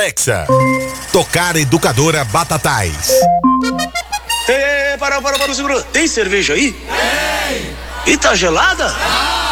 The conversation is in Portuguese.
Alexa. Tocar Educadora Batatais. Para, segura. Tem cerveja aí? Tem. E tá gelada?